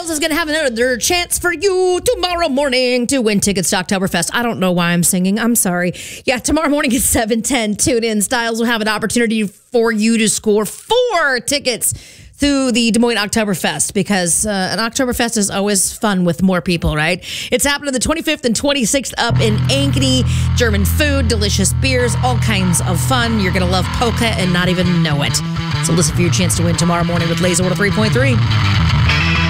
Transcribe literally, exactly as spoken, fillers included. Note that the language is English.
Styles is going to have another chance for you tomorrow morning to win tickets to Oktoberfest. I don't know why I'm singing. I'm sorry. Yeah, tomorrow morning at seven ten, tune in. Styles will have an opportunity for you to score four tickets through the Des Moines Oktoberfest, because uh, an Oktoberfest is always fun with more people, right? It's happening the twenty-fifth and twenty-sixth up in Ankeny. German food, delicious beers, all kinds of fun. You're going to love polka and not even know it. So listen for your chance to win tomorrow morning with Laser one oh three point three.